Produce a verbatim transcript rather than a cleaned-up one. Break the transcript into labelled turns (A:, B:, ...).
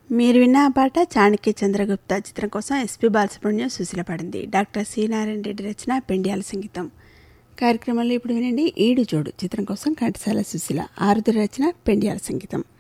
A: మీరు విన్న ఆ పాట చాణక్య చంద్రగుప్త చిత్రం కోసం ఎస్పి బాలసుబ్రహ్మణ్యం సుశీల పాడింది. డాక్టర్ సి నారాయణ రెడ్డి రచన, పెండ్యాల సంగీతం. కార్యక్రమంలో ఇప్పుడు వినండి ఈడు జోడు చిత్రం కోసం ఘంటసాల సుశీల, ఆరుద్ర రచన, పెండ్యాల సంగీతం.